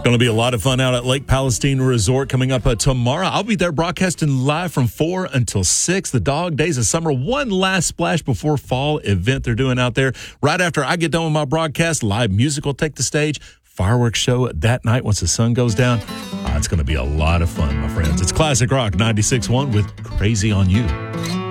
Going to be a lot of fun out at Lake Palestine Resort coming up tomorrow. I'll be there broadcasting live from 4 until 6. The Dog Days of Summer. One last splash before fall event they're doing out there. Right after I get done with my broadcast, live music will take the stage. Fireworks show that night once the sun goes down. It's going to be a lot of fun, my friends. It's Classic Rock 96.1 with Crazy on You.